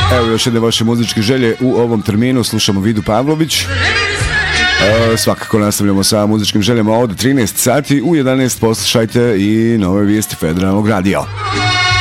Evo još jedne vaše muzičke želje u ovom terminu. Slušamo Vidu Pavlović. Svakako nastavljamo sa muzičkim željama od 13 sati. U 11 poslušajte i nove vijesti Federalnog radija.